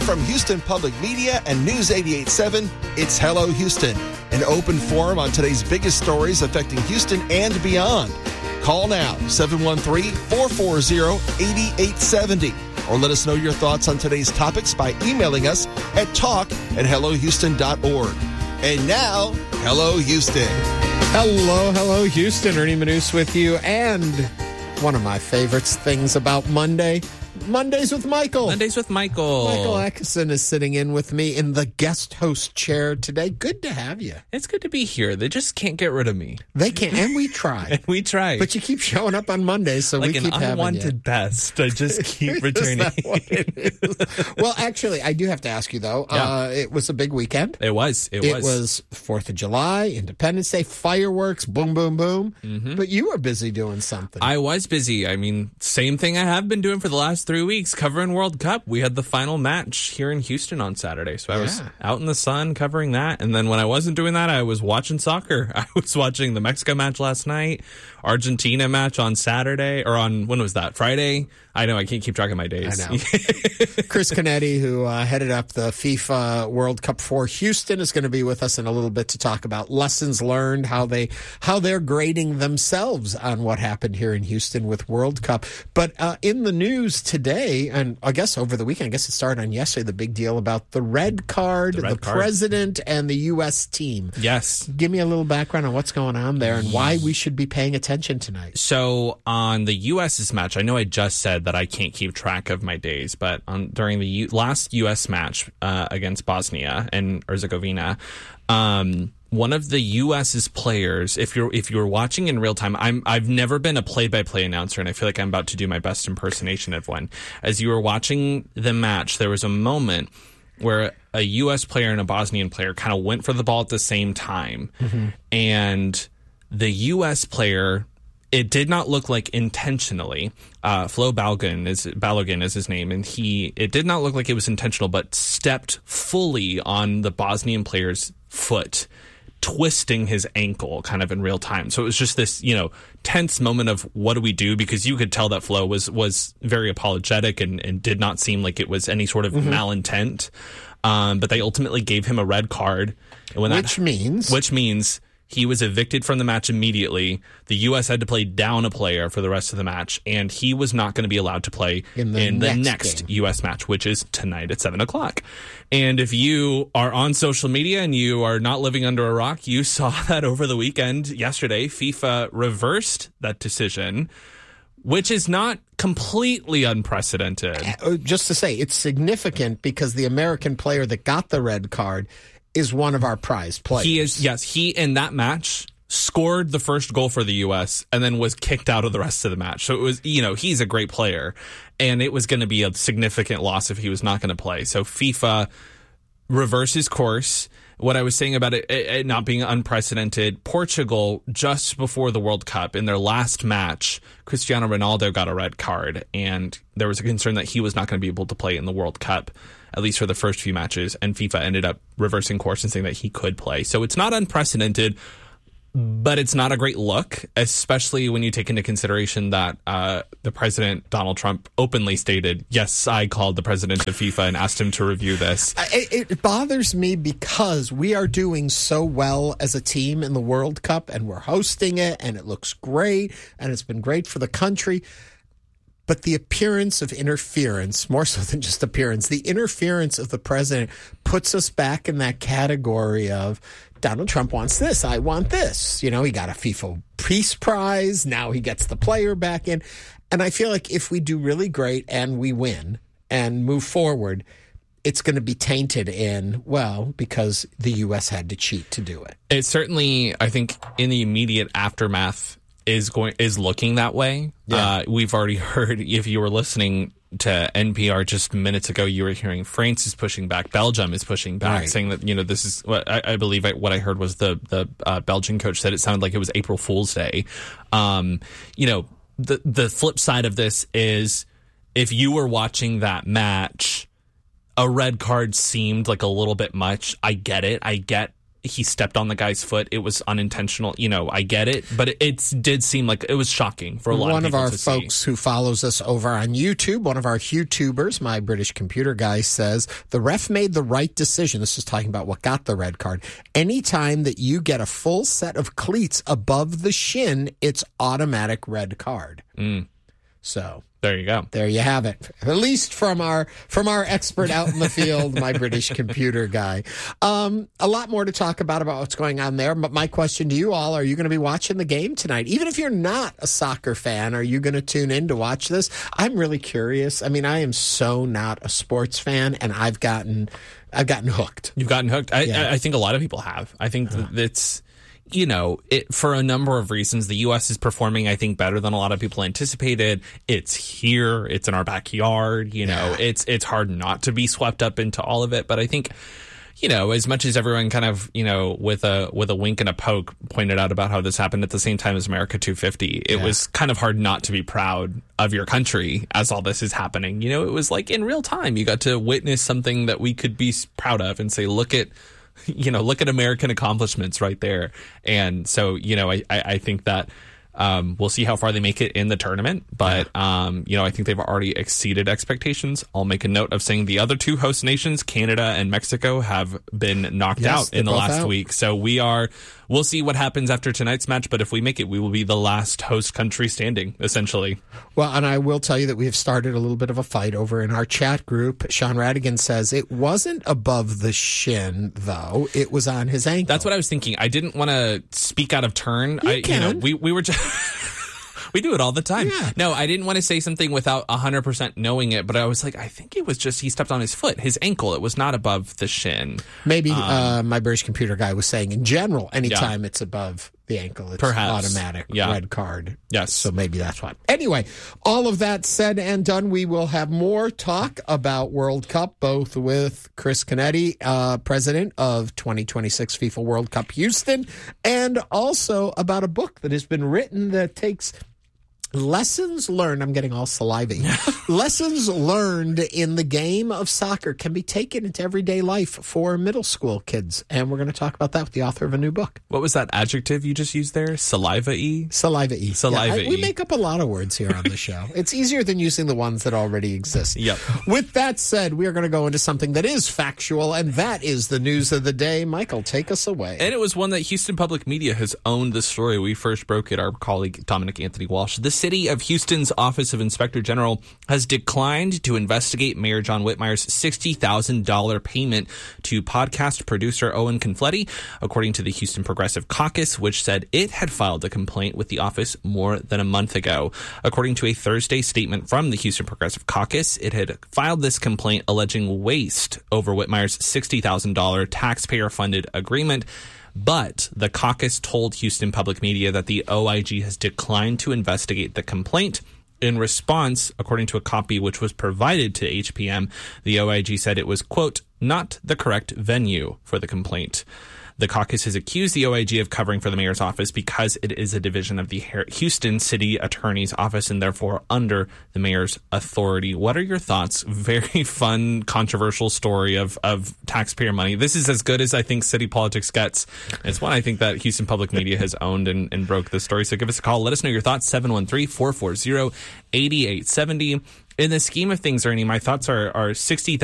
from Houston Public Media and News 88.7, it's Hello Houston, an open forum on today's biggest stories affecting Houston and beyond. Call now, 713-440-8870, or let us know your thoughts on today's topics by emailing us at talk@hellohouston.org. And now, Hello Houston. Hello, Houston. Ernie Manous with you. And one of my favorite things about Mondays with Michael. Mondays with Michael. Michael Atkinson is sitting in with me in the guest host chair today. Good to have you. It's good to be here. They just can't get rid of me. They can't, and we try. And we try. But you keep showing up on Mondays, so we keep having you. Like an unwanted pest. I just keep returning. Is that what it is? Well, actually, I do have to ask you, though. Yeah. It was a big weekend. It was. It was 4th of July, Independence Day, fireworks, boom, boom, boom. Mm-hmm. But you were busy doing something. I was busy. I mean, same thing I have been doing for the last 3 weeks, covering World Cup. We had the final match here in Houston on Saturday. So I was out in the sun covering that. And then when I wasn't doing that, I was watching soccer. I was watching the Mexico match last night, Argentina match on Saturday, or on, when was that? Friday? I know, I can't keep track of my days. I know. Chris Canetti, who headed up the FIFA World Cup for Houston, is going to be with us in a little bit to talk about lessons learned, how they're grading themselves on what happened here in Houston with World Cup. But in the news today, and I guess over the weekend, I guess it started on yesterday, the big deal about the red card, the president, and the U.S. team. Yes. Give me a little background on what's going on there and why we should be paying attention tonight. So on the U.S.'s match, I know I just said that I can't keep track of my days, but during the last U.S. match against Bosnia and Herzegovina, one of the U.S.'s players, if you're watching in real time, I've never been a play-by-play announcer, and I feel like I'm about to do my best impersonation of one. As you were watching the match, there was a moment where a U.S. player and a Bosnian player kind of went for the ball at the same time, and the U.S. player, it did not look like intentionally. Flo Balogun is his name, and it did not look like it was intentional, but stepped fully on the Bosnian player's foot, twisting his ankle kind of in real time. So it was just this, tense moment of what do we do? Because you could tell that Flo was very apologetic and did not seem like it was any sort of malintent. But they ultimately gave him a red card. Which means he was evicted from the match immediately. The U.S. had to play down a player for the rest of the match, and he was not going to be allowed to play in the next U.S. match, which is tonight at 7 o'clock. And if you are on social media and you are not living under a rock, you saw that over the weekend. Yesterday, FIFA reversed that decision, which is not completely unprecedented. Just to say, it's significant because the American player that got the red card is one of our prized players. He in that match scored the first goal for the U.S. and then was kicked out of the rest of the match. So it was, he's a great player, and it was going to be a significant loss if he was not going to play. So FIFA reverses course. What I was saying about it not being unprecedented, Portugal, just before the World Cup, in their last match, Cristiano Ronaldo got a red card, and there was a concern that he was not going to be able to play in the World Cup, at least for the first few matches, and FIFA ended up reversing course and saying that he could play. So it's not unprecedented, but it's not a great look, especially when you take into consideration that the president, Donald Trump, openly stated, yes, I called the president of FIFA and asked him to review this. It bothers me because we are doing so well as a team in the World Cup, and we're hosting it, and it looks great, and it's been great for the country. But the appearance of interference, more so than just appearance, the interference of the president puts us back in that category of Donald Trump wants this, I want this. He got a FIFA Peace Prize. Now he gets the player back in. And I feel like if we do really great and we win and move forward, it's going to be tainted because the U.S. had to cheat to do it. It certainly, I think, in the immediate aftermath is looking that way. Yeah. We've already heard, if you were listening to NPR just minutes ago, you were hearing France is pushing back, Belgium is pushing back, saying that this is what I believe. What I heard was the Belgian coach said it sounded like it was April Fool's Day. The flip side of this is if you were watching that match, a red card seemed like a little bit much. I get it. I get he stepped on the guy's foot. It was unintentional. I get it, but it did seem like it was shocking for a lot of people. One of our folks who follows us over on YouTube, one of our YouTubers, my British computer guy, says the ref made the right decision. This is talking about what got the red card. Anytime that you get a full set of cleats above the shin, it's automatic red card. So there you go. There you have it. At least from our expert out in the field, my British computer guy. A lot more to talk about what's going on there. But my question to you all, are you going to be watching the game tonight? Even if you're not a soccer fan, are you going to tune in to watch this? I'm really curious. I mean, I am so not a sports fan, and I've gotten hooked. You've gotten hooked? I think a lot of people have. I think that's... for a number of reasons, the U.S. is performing, I think, better than a lot of people anticipated. It's here. It's in our backyard. It's hard not to be swept up into all of it. But I think, as much as everyone kind of, with a wink and a poke pointed out about how this happened at the same time as America 250, it was kind of hard not to be proud of your country as all this is happening. It was like in real time. You got to witness something that we could be proud of and say, look at American accomplishments right there. And so, I think that we'll see how far they make it in the tournament. But, I think they've already exceeded expectations. I'll make a note of saying the other two host nations, Canada and Mexico, have been knocked out in the last week. So we'll see what happens after tonight's match. But if we make it, we will be the last host country standing, essentially. Well, and I will tell you that we have started a little bit of a fight over in our chat group. Sean Radigan says it wasn't above the shin, though. It was on his ankle. That's what I was thinking. I didn't want to speak out of turn. We were just... We do it all the time. Yeah. No, I didn't want to say something without 100% knowing it, but I was like, I think it was just he stepped on his foot, his ankle. It was not above the shin. Maybe my British computer guy was saying in general, anytime it's above the ankle, it's automatic red card. Yes. So maybe that's why. Anyway, all of that said and done, we will have more talk about World Cup, both with Chris Canetti, president of 2026 FIFA World Cup Houston, and also about a book that has been written that takes lessons learned. I'm getting all salivy. Lessons learned in the game of soccer can be taken into everyday life for middle school kids. And we're going to talk about that with the author of a new book. What was that adjective you just used there? Saliva-y? Saliva-y. Saliva-y. We make up a lot of words here on the show. It's easier than using the ones that already exist. Yep. With that said, we are going to go into something that is factual, and that is the news of the day. Michael, take us away. And it was one that Houston Public Media has owned the story. We first broke it, our colleague Dominic Anthony Walsh. The City of Houston's Office of Inspector General has declined to investigate Mayor John Whitmire's $60,000 payment to podcast producer Owen Confletti, according to the Houston Progressive Caucus, which said it had filed a complaint with the office more than a month ago. According to a Thursday statement from the Houston Progressive Caucus, it had filed this complaint alleging waste over Whitmire's $60,000 taxpayer-funded agreement. But the caucus told Houston Public Media that the OIG has declined to investigate the complaint. In response, according to a copy which was provided to HPM, the OIG said it was, quote, not the correct venue for the complaint. The caucus has accused the OIG of covering for the mayor's office because it is a division of the Houston City Attorney's Office and therefore under the mayor's authority. What are your thoughts? Very fun, controversial story of taxpayer money. This is as good as I think city politics gets. It's one I think that Houston Public Media has owned and broke this story. So give us a call. Let us know your thoughts. 713-440-8870. In the scheme of things, Ernie, my thoughts are 60,000